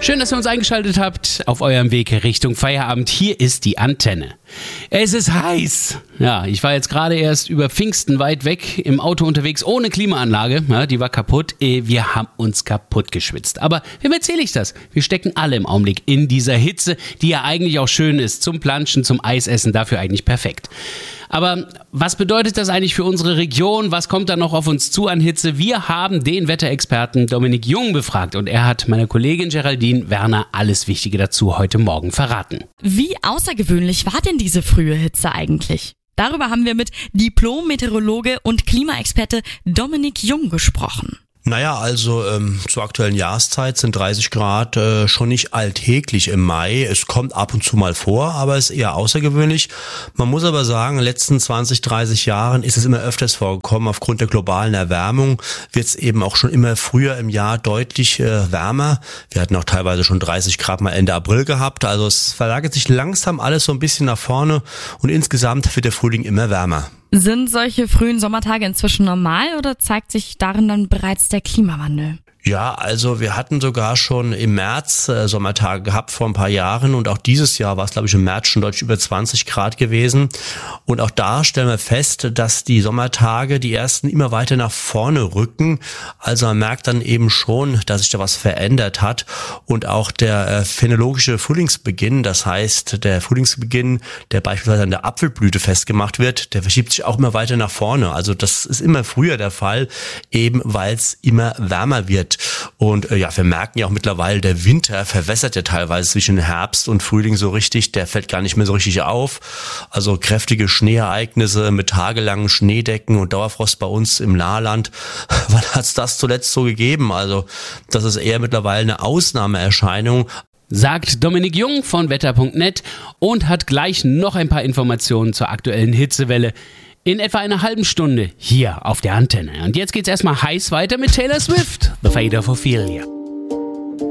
Schön, dass ihr uns eingeschaltet habt auf eurem Weg Richtung Feierabend. Hier ist die Antenne. Es ist heiß. Ja, ich war jetzt gerade erst über Pfingsten weit weg im Auto unterwegs ohne Klimaanlage. Ja, die war kaputt. Wir haben uns kaputt geschwitzt. Aber wem erzähle ich das? Wir stecken alle im Augenblick in dieser Hitze, die ja eigentlich auch schön ist. Zum Planschen, zum Eisessen, dafür eigentlich perfekt. Aber was bedeutet das eigentlich für unsere Region? Was kommt da noch auf uns zu an Hitze? Wir haben den Wetterexperten Dominik Jung befragt und er hat meiner Kollegin Geraldine Werner alles Wichtige dazu heute Morgen verraten. Wie außergewöhnlich war denn diese frühe Hitze eigentlich? Darüber haben wir mit Diplom-Meteorologe und Klimaexperte Dominik Jung gesprochen. Naja, also zur aktuellen Jahreszeit sind 30 Grad schon nicht alltäglich im Mai. Es kommt ab und zu mal vor, aber ist eher außergewöhnlich. Man muss aber sagen, in den letzten 20, 30 Jahren ist es immer öfters vorgekommen. Aufgrund der globalen Erwärmung wird es eben auch schon immer früher im Jahr deutlich wärmer. Wir hatten auch teilweise schon 30 Grad mal Ende April gehabt. Also es verlagert sich langsam alles so ein bisschen nach vorne und insgesamt wird der Frühling immer wärmer. Sind solche frühen Sommertage inzwischen normal oder zeigt sich darin dann bereits der Klimawandel? Ja, also wir hatten sogar schon im März Sommertage gehabt vor ein paar Jahren und auch dieses Jahr war es, glaube ich, im März schon deutlich über 20 Grad gewesen. Und auch da stellen wir fest, dass die Sommertage, die ersten, immer weiter nach vorne rücken. Also man merkt dann eben schon, dass sich da was verändert hat. Und auch der phänologische Frühlingsbeginn, das heißt der Frühlingsbeginn, der beispielsweise an der Apfelblüte festgemacht wird, der verschiebt sich auch immer weiter nach vorne. Also das ist immer früher der Fall, eben weil es immer wärmer wird. Und ja, wir merken ja auch mittlerweile, der Winter verwässert ja teilweise zwischen Herbst und Frühling so richtig, der fällt gar nicht mehr so richtig auf. Also kräftige Schneeereignisse mit tagelangen Schneedecken und Dauerfrost bei uns im Nahland. Wann hat's das zuletzt so gegeben? Also das ist eher mittlerweile eine Ausnahmeerscheinung. Sagt Dominik Jung von wetter.net und hat gleich noch ein paar Informationen zur aktuellen Hitzewelle. In etwa einer halben Stunde hier auf der Antenne. Und jetzt geht's erstmal heiß weiter mit Taylor Swift, The Fate of Ophelia.